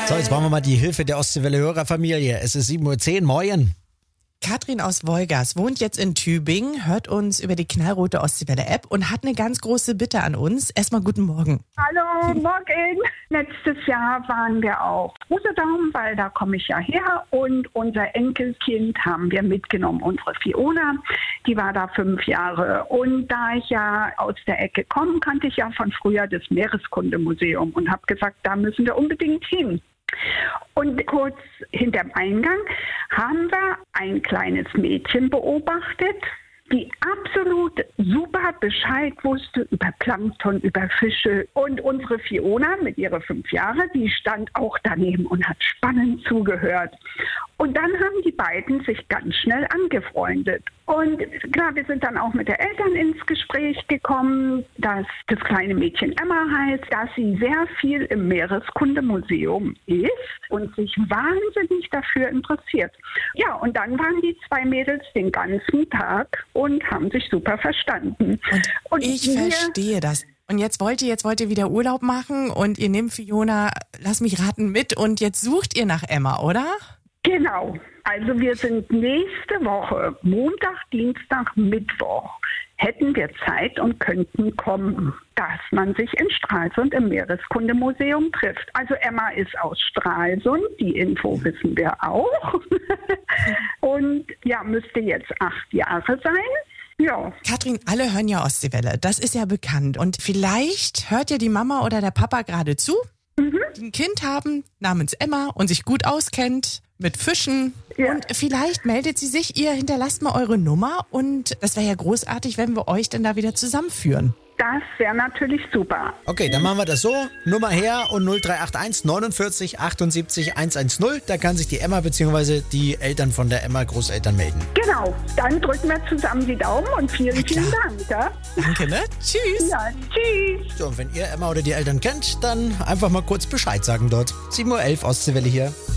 So, jetzt brauchen wir mal die Hilfe der Ostseewelle-Hörerfamilie. Es ist 7:10 Uhr. Moin. Katrin aus Wolgast wohnt jetzt in Tübingen, hört uns über die knallrote Ostseewelle-App und hat eine ganz große Bitte an uns. Erstmal guten Morgen. Hallo, morgen. Letztes Jahr waren wir auf Usedom, weil da komme ich ja her. Und unser Enkelkind haben wir mitgenommen, unsere Fiona. Die war da 5 Jahre. Und da ich ja aus der Ecke komme, kannte ich ja von früher das Meereskundemuseum und habe gesagt, da müssen wir unbedingt hin. Und kurz hinterm Eingang haben wir ein kleines Mädchen beobachtet, die absolut super Bescheid wusste über Plankton, über Fische. Und unsere Fiona mit ihrer 5 Jahre, die stand auch daneben und hat spannend zugehört. Und dann haben die beiden sich ganz schnell angefreundet. Und klar, wir sind dann auch mit der Eltern ins Gespräch gekommen, dass das kleine Mädchen Emma heißt, dass sie sehr viel im Meereskundemuseum ist und sich wahnsinnig dafür interessiert. Ja, und dann waren die 2 Mädels den ganzen Tag und haben sich super verstanden. Und ich verstehe das. Und jetzt wollt ihr wieder Urlaub machen und ihr nehmt Fiona, lass mich raten, mit und jetzt sucht ihr nach Emma, oder? Genau. Also wir sind nächste Woche, Montag, Dienstag, Mittwoch, hätten wir Zeit und könnten kommen, dass man sich in Stralsund im Meereskundemuseum trifft. Also Emma ist aus Stralsund, die Info wissen wir auch. Und ja, müsste jetzt 8 Jahre sein. Ja. Katrin, alle hören ja Ostseewelle, das ist ja bekannt. Und vielleicht hört ja die Mama oder der Papa gerade zu, die ein Kind haben namens Emma und sich gut auskennt mit Fischen. Ja. Und vielleicht meldet sie sich, ihr hinterlasst mal eure Nummer und das wäre ja großartig, wenn wir euch dann da wieder zusammenführen. Das wäre natürlich super. Okay, dann machen wir das so. Nummer her und 0381 49 78 110. Da kann sich die Emma bzw. die Eltern von der Emma Großeltern melden. Genau, dann drücken wir zusammen die Daumen und vielen Dank. Ja? Danke, ne? Tschüss. Ja, tschüss. So, und wenn ihr Emma oder die Eltern kennt, dann einfach mal kurz Bescheid sagen dort. 7:11 Uhr Ostseewelle hier.